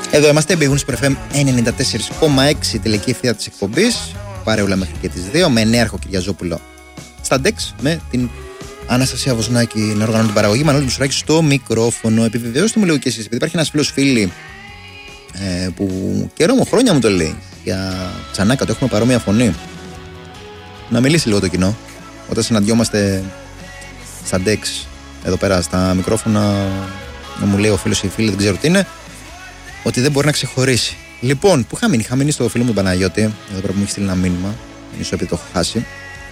Εδώ είμαστε, Big Wings FM 94,6, τελική ευθεία της εκπομπής. Πάρε όλα μέχρι και τις 2, με νέαρχο Κυριαζόπουλο στα DEX, με την Αναστασία Βοσνάκη να οργανώνει την παραγωγή, Μανώλη Μουσουράκη στο μικρόφωνο. Επιβεβαιώστε μου λίγο κι εσείς, επειδή υπάρχει ένας φίλος φίλη που καιρό μου, χρόνια μου το λέει, για Τσανάκα, το έχουμε παρόμοια φωνή. Να μιλήσει λίγο το κοινό, όταν συναντιόμαστε στα DEX, εδώ πέρα στα μικρόφωνα, να μου λέει ο φίλος ή η φίλη, δεν ξέρω τι είναι, ότι δεν μπορεί να ξεχωρίσει. Λοιπόν, που είχα μείνει στο φίλο μου τον Παναγιώτη, εδώ πέρα που μου έχει στείλει ένα μήνυμα, ίσως επειδή το έχω χάσει.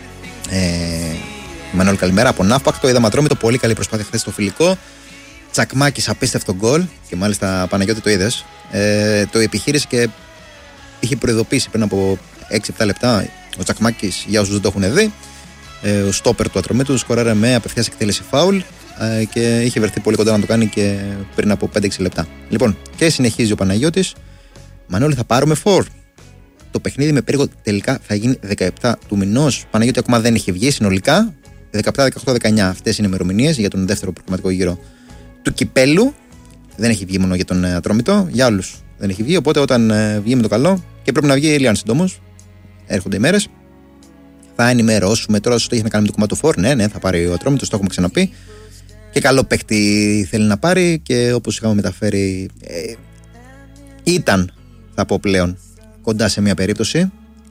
Μανώλη, καλημέρα από Ναύπακτο. Είδαμε Ατρόμητο, πολύ καλή προσπάθεια χθες στο φιλικό. Τσακμάκης, απίστευτο γκολ. Και μάλιστα, Παναγιώτη, το είδες. Το επιχείρησε και είχε προειδοποιήσει πριν από 6-7 λεπτά ο Τσακμάκης, για όσους δεν το έχουν δει. Ο στόπερ του Ατρομήτου σκοράρε με απευθείας εκτέλεση φάουλ και είχε βρεθεί πολύ κοντά να το κάνει και πριν από 5-6 λεπτά. Λοιπόν, και συνεχίζει ο Παναγιώτης. Μανώλη, θα πάρουμε φορ. Το παιχνίδι με Πύργο τελικά θα γίνει 17 του μηνός. Παναγιώτη, ακόμα δεν έχει βγει συνολικά. 17, 18, 19. Αυτές είναι οι ημερομηνίες για τον δεύτερο προγραμματικό γύρο του κυπέλου. Δεν έχει βγει μόνο για τον Ατρόμητο, για άλλους δεν έχει βγει. Οπότε όταν βγει με το καλό, και πρέπει να βγει η Λιάν συντόμως, έρχονται οι μέρες, θα ενημερώσουμε. Τώρα, όσο το έχει να κάνει με το κομμάτι του φορ, ναι, θα πάρει ο Ατρόμητος, το έχουμε ξαναπεί. Και καλό παίχτη θέλει να πάρει και όπως είχαμε μεταφέρει, ήταν, θα πω πλέον, κοντά σε μια περίπτωση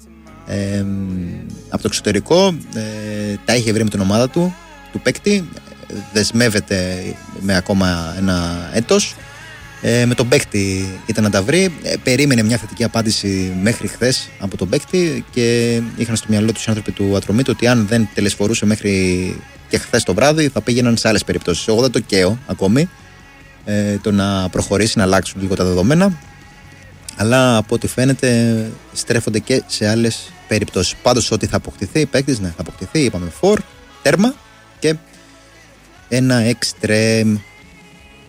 από το εξωτερικό, τα είχε βρει με την ομάδα του παίκτη, δεσμεύεται με ακόμα ένα έτος, με τον παίκτη ήταν να τα βρει, περίμενε μια θετική απάντηση μέχρι χθες από τον παίκτη και είχαν στο μυαλό τους οι άνθρωποι του Ατρομήτου ότι αν δεν τελεσφορούσε μέχρι και χθες το βράδυ θα πήγαιναν σε άλλες περιπτώσεις. Εγώ δεν το καίω ακόμη το να προχωρήσει, να αλλάξουν λίγο τα δεδομένα, αλλά από ό,τι φαίνεται στρέφονται και σε άλλες περιπτώσεις. Πάντως ότι θα αποκτηθεί η παίκτης, ναι, θα αποκτηθεί, είπαμε φορ, τέρμα και ένα extreme.